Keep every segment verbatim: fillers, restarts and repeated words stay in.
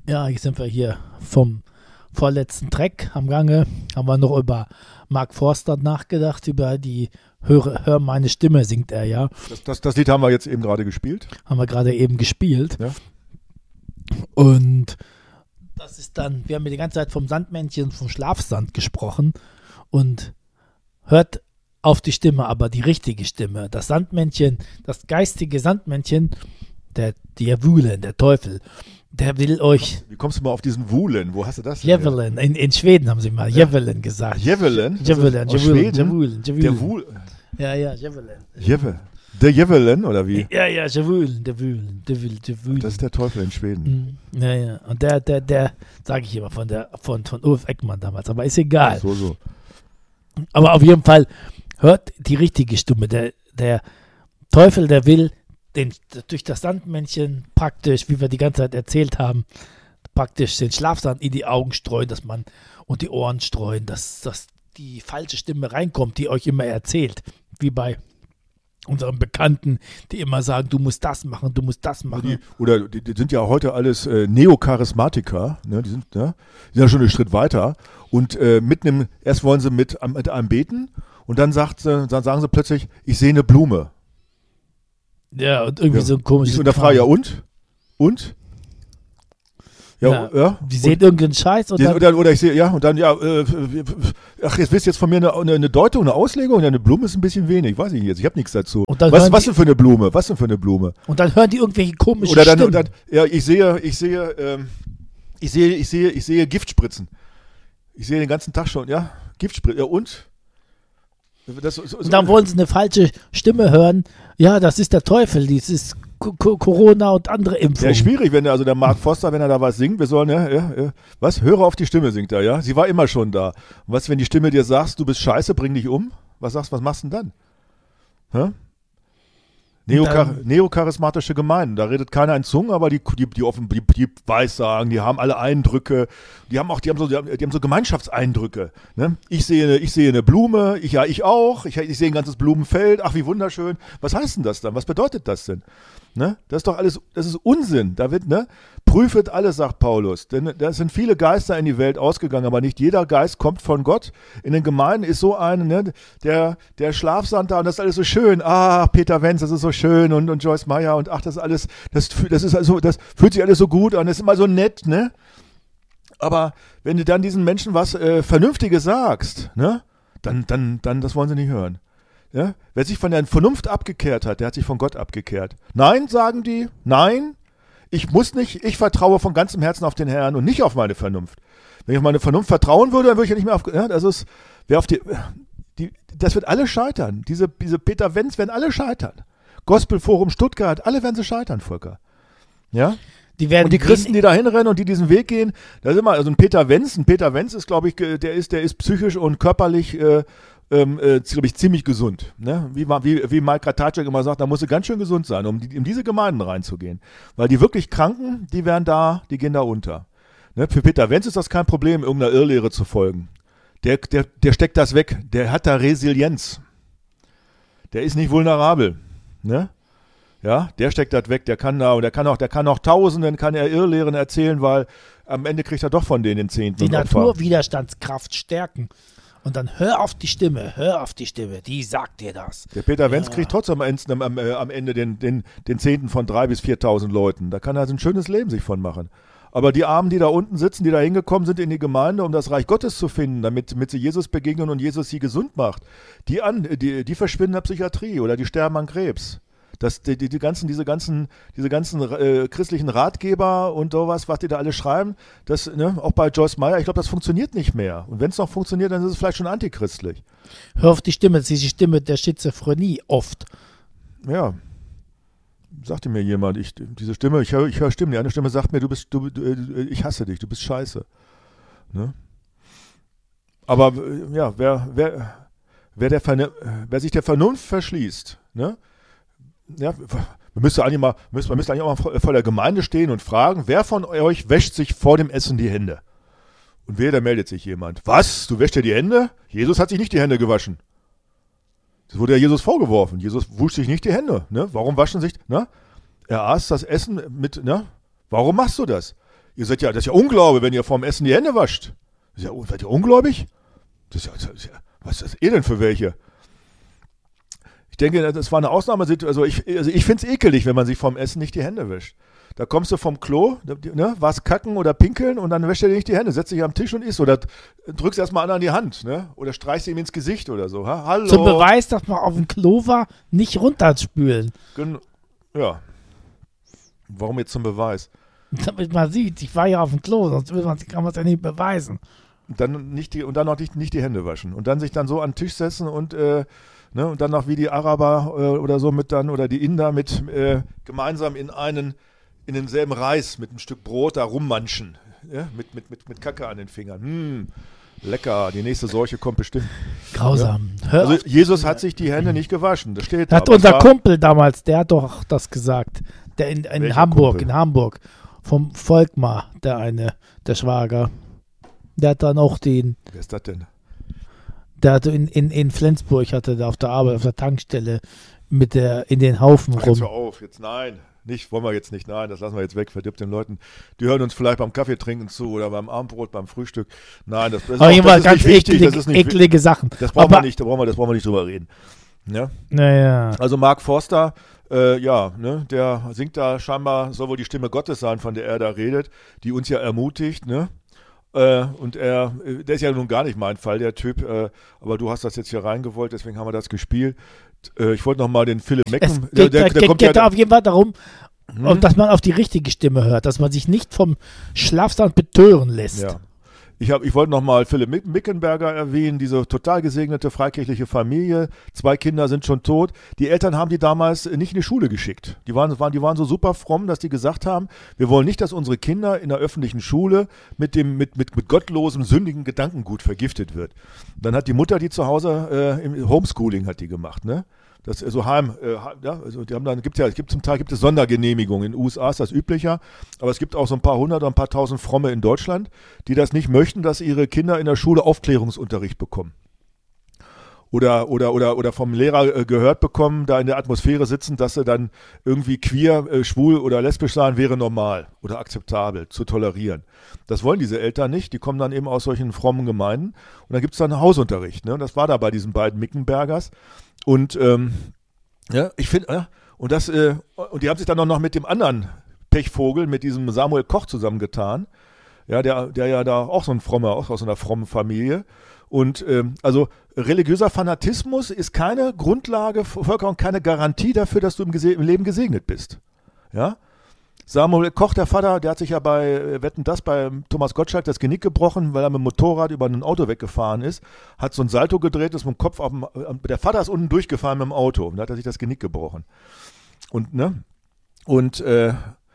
Ja, jetzt sind wir hier vom vorletzten Track am Gange. Haben wir noch über Mark Forster nachgedacht, über die Hör, Hör meine Stimme, singt er ja. Das, das, das Lied haben wir jetzt eben gerade gespielt. Haben wir gerade eben gespielt. Ja. Und das ist dann, wir haben die ganze Zeit vom Sandmännchen, vom Schlafsand gesprochen und hört auf die Stimme, aber die richtige Stimme. Das Sandmännchen, das geistige Sandmännchen, der Djävulen, der Teufel, der will euch... Wie kommst du mal auf diesen Wulen? Wo hast du das denn? Djävulen, in, in Schweden haben sie mal Ja. Djävulen gesagt. Djävulen? Djävulen, Aus Djävulen, Schweden? Djävulen, Der Djävulen. Wul... Ja, ja, Djävulen. Djävul. Der Djävulen, oder wie? Ja, ja, Djävulen, Djävulen, Djävulen, Djävulen. Das ist der Teufel in Schweden. Mhm. Ja, ja. Und der, der, der, sage ich immer von der, von, von Ulf Eckmann damals, aber ist egal. So, so. Aber auf jeden Fall hört die richtige Stimme. Der, der Teufel, der will den, durch das Sandmännchen praktisch, wie wir die ganze Zeit erzählt haben, praktisch den Schlafsand in die Augen streuen, dass man und die Ohren streuen, dass, dass die falsche Stimme reinkommt, die euch immer erzählt. Wie bei unseren Bekannten, die immer sagen, du musst das machen, du musst das machen. Die, oder die, die sind ja heute alles äh, Neocharismatiker, ne? Die sind, ne? Die sind ja schon einen Schritt weiter. Und äh, mit einem, erst wollen sie mit, mit einem beten und dann, sagt sie, dann sagen sie plötzlich, ich sehe eine Blume. Ja, und irgendwie Ja. so ein komisches... Und da frage ich, ja und? Und? Ja, Ja, ja. Die sehen irgendeinen Scheiß und Die, dann... oder, oder ich sehe, ja, und dann, ja, äh, ach, jetzt wisst ihr jetzt von mir eine, eine, eine Deutung, eine Auslegung, ja, eine Blume ist ein bisschen wenig, weiß ich nicht jetzt, ich habe nichts dazu. Und dann Was, hören was die- denn für eine Blume? Was denn für eine Blume? Und dann hören die irgendwelche komischen Oder dann, Stimmen. und dann, ja, ich sehe, ich sehe, ähm, ich sehe, ich sehe, ich sehe Giftspritzen. Ich sehe den ganzen Tag schon, ja, Giftspritzen, ja und? Das, so, so, Und dann wollen sie eine falsche Stimme hören. Ja, das ist der Teufel, das ist Co- Co- Corona und andere ja, Impfungen. schwierig, wenn der, also der Mark Forster, wenn er da was singt, wir sollen, ja, ja, ja, was, höre auf die Stimme singt er, ja, sie war immer schon da. Und was, wenn die Stimme dir sagt, du bist scheiße, bring dich um, was sagst, was machst du denn dann? Hä? Neokar Dann- neocharismatische Gemeinden, da redet keiner in Zungen, aber die, die, die offen, die, die Weissagen, die haben alle Eindrücke, die haben auch, die haben so, die haben, die haben so Gemeinschaftseindrücke. Ne? Ich sehe, ich sehe eine Blume, ich ja, ich auch, ich, ich sehe ein ganzes Blumenfeld, ach wie wunderschön. Was heißt denn das dann? Was bedeutet das denn? Ne? Das ist doch alles, das ist Unsinn. Da wird, ne? Prüfet alles, sagt Paulus. Denn da sind viele Geister in die Welt ausgegangen, aber nicht jeder Geist kommt von Gott. In den Gemeinden ist so ein, ne, der, der Schlafsand da und das ist alles so schön. Ah, Peter Wenz, das ist so schön und, und Joyce Meyer und ach, das ist alles, das, fü- das ist also, das fühlt sich alles so gut an, das ist immer so nett, ne? Aber wenn du dann diesen Menschen was äh, Vernünftiges sagst, ne? Dann, dann, dann, das wollen sie nicht hören. Ja? Wer sich von der Vernunft abgekehrt hat, der hat sich von Gott abgekehrt. Nein, sagen die, nein, ich muss nicht, ich vertraue von ganzem Herzen auf den Herrn und nicht auf meine Vernunft. Wenn ich auf meine Vernunft vertrauen würde, dann würde ich ja nicht mehr auf, ja, das ist, wer auf die, die, das wird alle scheitern. Diese, diese Peter Wenz werden alle scheitern. Gospelforum Stuttgart, alle werden sie scheitern, Volker. Ja? Die werden Und die Christen, die da hinrennen und die diesen Weg gehen, da ist immer, also ein Peter Wenz, ein Peter Wenz ist, glaube ich, ge- der ist, der ist psychisch und körperlich, äh, ähm, äh, glaube ich, ziemlich gesund. Ne? Wie, ma- wie, wie Mike Ratajczak immer sagt, da musst du ganz schön gesund sein, um die, in diese Gemeinden reinzugehen. Weil die wirklich Kranken, die werden da, die gehen da unter. Ne? Für Peter Wenz ist das kein Problem, irgendeiner Irrlehre zu folgen. Der, der, der steckt das weg. Der hat da Resilienz. Der ist nicht vulnerabel. Ne? Ja, der steckt das weg, der kann da, und der kann auch, der kann auch Tausenden, kann er Irrlehren erzählen, weil am Ende kriegt er doch von denen den Zehnten. die und Opfer. Naturwiderstandskraft stärken. Und dann hör auf die Stimme, hör auf die Stimme, die sagt dir das. Der Peter Wenz Ja. kriegt trotzdem am Ende, am, äh, am Ende den, den, den Zehnten von drei bis viertausend Leuten. Da kann er also ein schönes Leben sich von machen. Aber die Armen, die da unten sitzen, die da hingekommen sind in die Gemeinde, um das Reich Gottes zu finden, damit, damit sie Jesus begegnen und Jesus sie gesund macht, die, an, die, die verschwinden in der Psychiatrie oder die sterben an Krebs. Das, die, die, die ganzen, diese ganzen, diese ganzen äh, christlichen Ratgeber und sowas, was die da alle schreiben, das, ne, auch bei Joyce Meyer, ich glaube, das funktioniert nicht mehr. Und wenn es noch funktioniert, dann ist es vielleicht schon antichristlich. Hör auf die Stimme, das ist die Stimme der Schizophrenie oft. Ja, sagte mir jemand, ich, diese Stimme, ich höre ich hör Stimmen, die eine Stimme sagt mir, du bist, du, du, ich hasse dich, du bist scheiße. Ne? Aber äh, ja, wer, wer, wer, der Verne- wer sich der Vernunft verschließt, ne? Ja, man müsste eigentlich mal, müsste, man müsste eigentlich auch mal vor der Gemeinde stehen und fragen, wer von euch wäscht sich vor dem Essen die Hände? Und wer, da meldet sich jemand. Was? Du wäschst dir die Hände? Jesus hat sich nicht die Hände gewaschen. Das wurde ja Jesus vorgeworfen. Jesus wusch sich nicht die Hände. Ne? Warum waschen sich, ne? Er aß das Essen mit, ne? Warum machst du das? ihr seid ja, das ist ja Unglaube, wenn ihr vorm Essen die Hände wascht. Das ist ja, seid ihr ungläubig? Das ist ja, das ist ja, was ist ihr denn für welche? Ich denke, das war eine Ausnahmesituation. Also ich, also ich finde es ekelig, wenn man sich vorm Essen nicht die Hände wäscht. Da kommst du vom Klo, ne, was kacken oder pinkeln und dann wäscht er dir nicht die Hände, setzt dich am Tisch und isst oder drückst erstmal einer an die Hand, ne? Oder streichst ihm ins Gesicht oder so. Ha? Hallo. Zum Beweis, dass man auf dem Klo war, nicht runterspülen. Gen- ja. Warum jetzt zum Beweis? Damit man sieht, ich war ja auf dem Klo, sonst will man, kann man es ja nicht beweisen. Und dann, nicht die, und dann noch nicht, nicht die Hände waschen. Und dann sich dann so an den Tisch setzen und, äh, ne, und dann noch wie die Araber äh, oder so mit dann, oder die Inder mit äh, gemeinsam in einen, in denselben Reis mit einem Stück Brot da rummanschen. Ja? Mit, mit, mit, mit Kacke an den Fingern. Hm, lecker, die nächste Seuche kommt bestimmt. Grausam. Ja? Hör Also auf. Jesus hat sich die Hände nicht gewaschen. Das steht da. Hat aber unser es war- Kumpel damals, der hat doch das gesagt. Der in, in Welcher Hamburg, Kumpel? in Hamburg. Vom Volkmar, der eine, der Schwager. Der hat dann auch den, Wer ist das denn? der hatte in, in, in Flensburg, hatte der auf der Arbeit, auf der Tankstelle mit der, in den Haufen Ach, jetzt hör rum. auf, jetzt nein. Nicht, wollen wir jetzt nicht, nein, das lassen wir jetzt weg, verdirbt den Leuten. Die hören uns vielleicht beim Kaffee trinken zu oder beim Abendbrot, beim Frühstück. Nein, das, das ist, Aber auch, jedenfalls das ist ganz nicht wichtig, eklige, das ist nicht eklige Sachen. Das brauchen Aber, wir nicht, da brauchen wir, das brauchen wir nicht drüber reden. Ja? Naja. Also Mark Forster, äh, ja, ne, der singt da scheinbar, soll wohl die Stimme Gottes sein, von der er da redet, die uns ja ermutigt, ne? Äh, und er, äh, der ist ja nun gar nicht mein Fall, der Typ, äh, aber du hast das jetzt hier reingewollt, deswegen haben wir das gespielt. Äh, ich wollte nochmal den Philipp Es Mecken, geht, der, der, da- der geht, kommt geht ja, da auf jeden Fall darum, Hm? und dass man auf die richtige Stimme hört, dass man sich nicht vom Schlafstand betören lässt. Ja. Ich, hab, ich wollte nochmal Philipp Mick- Mickenberger erwähnen, diese total gesegnete freikirchliche Familie. Zwei Kinder sind schon tot. Die Eltern haben die damals nicht in die Schule geschickt. Die waren, waren, die waren so super fromm, dass die gesagt haben, wir wollen nicht, dass unsere Kinder in der öffentlichen Schule mit dem mit, mit, mit gottlosem, sündigen Gedankengut vergiftet wird. Dann hat die Mutter die zu Hause äh, im Homeschooling hat die gemacht, ne? Das ist so heim, äh, ja, also die haben dann, gibt ja, es gibt zum Teil gibt es Sondergenehmigungen. In den U S A ist das üblicher, aber es gibt auch so ein paar hundert oder ein paar tausend Fromme in Deutschland, die das nicht möchten, dass ihre Kinder in der Schule Aufklärungsunterricht bekommen. Oder, oder, oder, oder vom Lehrer äh, gehört bekommen, da in der Atmosphäre sitzen, dass sie dann irgendwie queer, äh, schwul oder lesbisch sein, wäre normal oder akzeptabel, zu tolerieren. Das wollen diese Eltern nicht, die kommen dann eben aus solchen frommen Gemeinden und dann gibt es dann Hausunterricht. Ne? Das war da bei diesen beiden Mickenbergers. Und ähm, ja, ich finde, äh, und das, äh, und die haben sich dann auch noch mit dem anderen Pechvogel, mit diesem Samuel Koch zusammengetan. Ja, der, der ja da auch so ein frommer, auch aus einer frommen Familie. Und ähm, also religiöser Fanatismus ist keine Grundlage, vollkommen keine Garantie dafür, dass du im, Gese- im Leben gesegnet bist. Ja? Samuel Koch, der Vater, der hat sich ja bei äh, Wetten, das bei Thomas Gottschalk das Genick gebrochen, weil er mit dem Motorrad über ein Auto weggefahren ist, hat so ein Salto gedreht, ist mit dem Kopf auf dem, äh, der Vater ist unten durchgefahren mit dem Auto und da hat er sich das Genick gebrochen. Und, ne? Und, äh,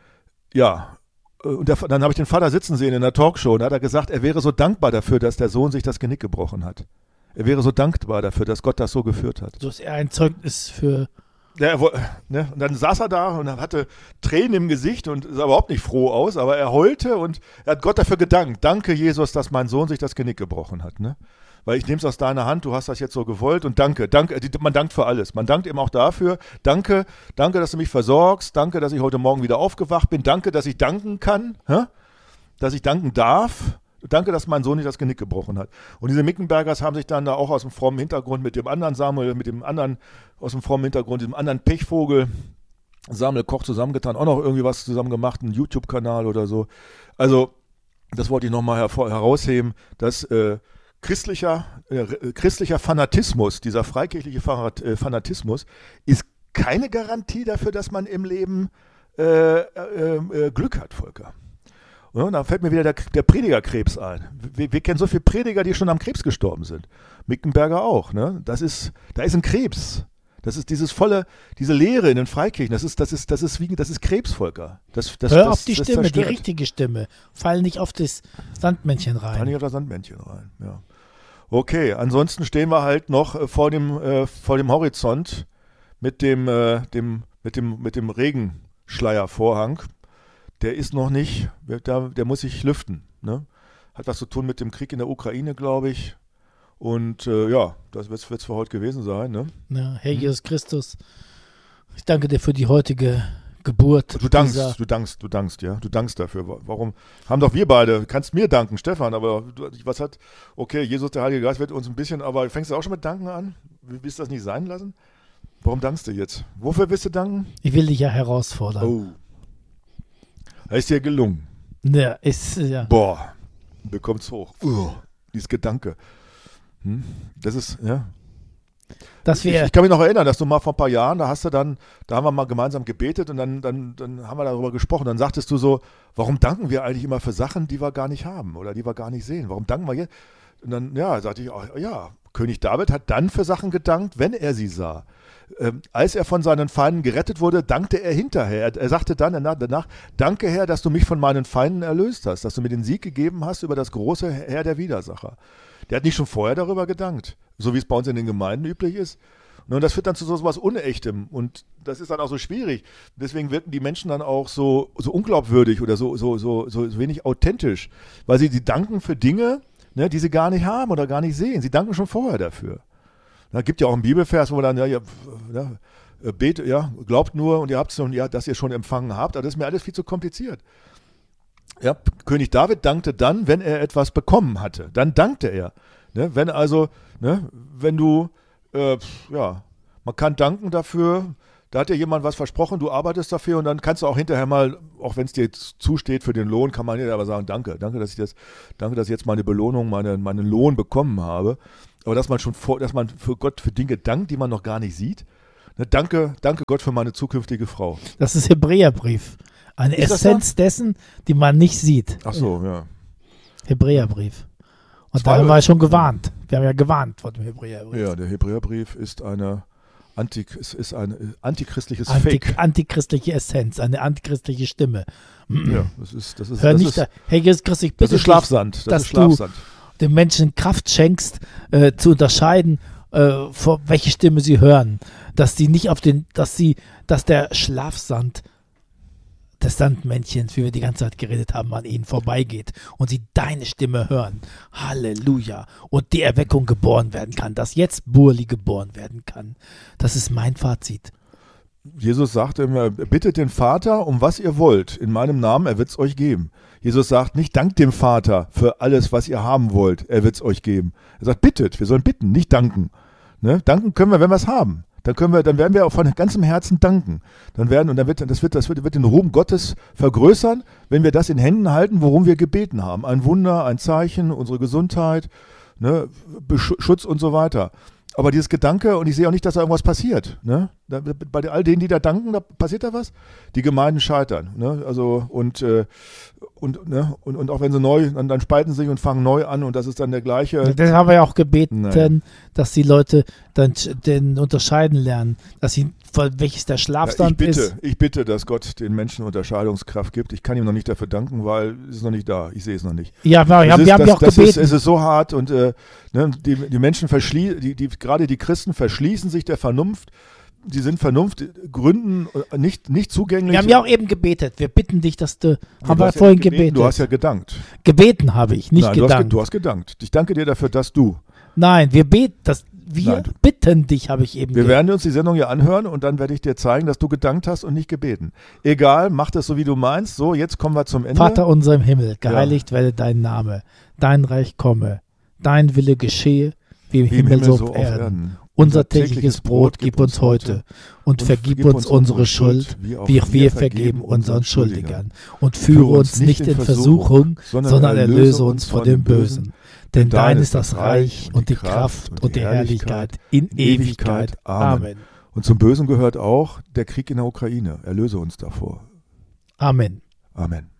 ja, und der, dann habe ich den Vater sitzen sehen in der Talkshow und da hat er gesagt, er wäre so dankbar dafür, dass der Sohn sich das Genick gebrochen hat. Er wäre so dankbar dafür, dass Gott das so geführt hat. So ist er ein Zeugnis für. Ja, er, wo- ne? Und dann saß er da und hatte Tränen im Gesicht und sah überhaupt nicht froh aus, aber er heulte und er hat Gott dafür gedankt. Danke, Jesus, dass mein Sohn sich das Genick gebrochen hat. Ne? Weil ich nehme es aus deiner Hand, du hast das jetzt so gewollt und danke, danke, die- man dankt für alles. Man dankt eben auch dafür, danke, danke, dass du mich versorgst, danke, dass ich heute Morgen wieder aufgewacht bin, danke, dass ich danken kann, hä? Dass ich danken darf. Danke, dass mein Sohn nicht das Genick gebrochen hat. Und diese Mickenbergers haben sich dann da auch aus dem frommen Hintergrund mit dem anderen Samuel, mit dem anderen, aus dem frommen Hintergrund, diesem anderen Pechvogel, Samuel Koch zusammengetan, auch noch irgendwie was zusammen gemacht, einen YouTube-Kanal oder so. Also, das wollte ich nochmal hervor, herausheben, dass äh, christlicher, äh, christlicher Fanatismus, dieser freikirchliche Fanat- äh, Fanatismus, ist keine Garantie dafür, dass man im Leben äh, äh, äh, Glück hat, Volker. Ja, da fällt mir wieder der, der Predigerkrebs ein. Wir, wir kennen so viele Prediger, die schon am Krebs gestorben sind. Mickenberger auch. Ne? Das ist, da ist ein Krebs. Das ist dieses volle, diese Leere in den Freikirchen. Das ist, das ist, das ist wie, das ist Krebs, Volker. Das, das, Hör das, auf die das Stimme, die zerstört. richtige Stimme. Fall nicht auf das Sandmännchen Kann rein. nicht auf das Sandmännchen rein. Ja. Okay, ansonsten stehen wir halt noch äh, vor dem, äh, vor dem Horizont mit dem, äh, dem, mit dem, mit dem Regenschleiervorhang. Der ist noch nicht, der, der muss sich lüften. Ne? Hat was zu tun mit dem Krieg in der Ukraine, glaube ich. Und äh, ja, das wird es für heute gewesen sein. Ne? Ja, Herr Jesus Christus, ich danke dir für die heutige Geburt. Du dankst, dieser, du dankst, du dankst, ja. Du dankst dafür. Warum? Haben doch wir beide, kannst mir danken, Stefan, aber du, was hat, okay, Jesus, der Heilige Geist wird uns ein bisschen, aber fängst du auch schon mit Danken an? Willst du das nicht sein lassen? Warum dankst du jetzt? Wofür willst du danken? Ich will dich ja herausfordern. Oh. Das ist dir gelungen. Ja, ist, ja. Boah, bekommt's hoch. Uh, dieses Gedanke. Hm? Das ist, ja. Dass wir, ich, ich kann mich noch erinnern, dass du mal vor ein paar Jahren, da hast du dann, da haben wir mal gemeinsam gebetet und dann, dann, dann haben wir darüber gesprochen. Dann sagtest du so, warum danken wir eigentlich immer für Sachen, die wir gar nicht haben oder die wir gar nicht sehen? Warum danken wir jetzt? Und dann, ja, sagte ich, oh, ja, König David hat dann für Sachen gedankt, wenn er sie sah. Ähm, als er von seinen Feinden gerettet wurde, dankte er hinterher. Er, er sagte dann danach, danach, danke Herr, dass du mich von meinen Feinden erlöst hast, dass du mir den Sieg gegeben hast über das große Heer der Widersacher. Der hat nicht schon vorher darüber gedankt, so wie es bei uns in den Gemeinden üblich ist. Und das führt dann zu so etwas Unechtem und das ist dann auch so schwierig. Deswegen wirken die Menschen dann auch so, so unglaubwürdig oder so, so, so, so wenig authentisch, weil sie die danken für Dinge, ne, die sie gar nicht haben oder gar nicht sehen. Sie danken schon vorher dafür. Da gibt ja auch einen Bibelvers, wo man dann, ja, ja, ja, betet, ja, glaubt nur und ihr habt es schon, ja, dass ihr schon empfangen habt, aber das ist mir alles viel zu kompliziert. Ja, König David dankte dann, wenn er etwas bekommen hatte. Dann dankte er. Ne, wenn also, ne, wenn du, äh, ja, man kann danken dafür, da hat dir jemand was versprochen, du arbeitest dafür und dann kannst du auch hinterher mal, auch wenn es dir jetzt zusteht für den Lohn, kann man dir aber sagen, danke, danke, dass ich das, danke, dass ich jetzt meine Belohnung, meine, meinen Lohn bekommen habe. Aber dass man schon vor, dass man für Gott für Dinge dankt, die man noch gar nicht sieht. Ne, danke, danke Gott für meine zukünftige Frau. Das ist Hebräerbrief. Eine Ist Essenz dessen, die man nicht sieht. Ach so, ja. Hebräerbrief. Und Zwei- da haben wir schon gewarnt. Wir haben ja gewarnt vor dem Hebräerbrief. Ja, der Hebräerbrief ist eine Anti, ist, ist ein antichristliches Anti, Fake. Antichristliche Essenz, eine antichristliche Stimme. Ja, das ist, das ist, Hör das nicht ist, da. Hey, Jesus Christus, ich das bitte ist Schlafsand. Das dass ist Schlafsand. du den Menschen Kraft schenkst, äh, zu unterscheiden, äh, vor welche Stimme sie hören. Dass sie nicht auf den, dass sie, dass der Schlafsand des Sandmännchens, wie wir die ganze Zeit geredet haben, an ihnen vorbeigeht und sie deine Stimme hören. Halleluja. Und die Erweckung geboren werden kann, dass jetzt Burli geboren werden kann. Das ist mein Fazit. Jesus sagt immer, bittet den Vater um was ihr wollt. In meinem Namen, er wird es euch geben. Jesus sagt nicht, dankt dem Vater für alles, was ihr haben wollt. Er wird es euch geben. Er sagt, bittet. Wir sollen bitten, nicht danken. Ne? Danken können wir, wenn wir es haben. Dann können wir, dann werden wir auch von ganzem Herzen danken. Dann werden, und dann wird, das wird, das wird, wird den Ruhm Gottes vergrößern, wenn wir das in Händen halten, worum wir gebeten haben. Ein Wunder, ein Zeichen, unsere Gesundheit, ne, Schutz und so weiter. Aber dieses Gedanke, und ich sehe auch nicht, dass da irgendwas passiert. Ne? Da, bei all denen, die da danken, da passiert da was? Die Gemeinden scheitern. Ne? Also, und, äh, und, ne? und, und auch wenn sie neu, dann, dann spalten sie sich und fangen neu an und das ist dann der gleiche. Das haben wir ja auch gebeten, Naja. dass die Leute dann den unterscheiden lernen, dass sie, welches der Ja, ich Schlafstand bitte, ist. ich bitte, dass Gott den Menschen Unterscheidungskraft gibt. Ich kann ihm noch nicht dafür danken, weil es ist noch nicht da. Ich sehe es noch nicht. Ja, wir, Es haben, ist, wir haben das, ja auch das gebeten. Ist, es ist so hart und äh, ne, die, die Menschen verschließen, die, die, gerade die Christen verschließen sich der Vernunft. Die sind Vernunftgründen nicht, nicht zugänglich. Wir haben ja auch eben gebetet. Wir bitten dich, dass du, Du haben wir hast ja vorhin nicht gebeten, gebetet. Du hast ja gedankt. gebeten habe ich, nicht Nein, du hast, ge- gedankt. du hast gedankt. Ich danke dir dafür, dass du. Nein, wir beten, das, wir Nein, du- bitten dich, habe ich eben Wir ge- werden uns die Sendung hier anhören und dann werde ich dir zeigen, dass du gedankt hast und nicht gebeten. Egal, mach das so, wie du meinst. So, jetzt kommen wir zum Ende. Vater unser im Himmel, geheiligt werde dein Name, dein Reich komme, dein Wille geschehe, wie im Wie im Himmel, Himmel so auf Erden. Unser Unser tägliches Brot gib uns heute und vergib uns unsere Schuld, wie auch wir vergeben unseren Schuldigern. Und führe uns nicht in Versuchung, sondern erlöse uns von dem Bösen. Denn dein ist das Reich und die Kraft und die Herrlichkeit in Ewigkeit. Amen. Und zum Bösen gehört auch der Krieg in der Ukraine. Erlöse uns davor. Amen. Amen.